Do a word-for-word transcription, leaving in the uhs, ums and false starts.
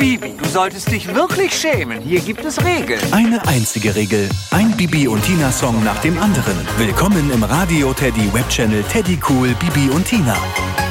Bibi, du solltest dich wirklich schämen. Hier gibt es Regeln. Eine einzige Regel. Ein Bibi und Tina-Song nach dem anderen. Willkommen im Radio Teddy Webchannel Teddy Cool Bibi und Tina.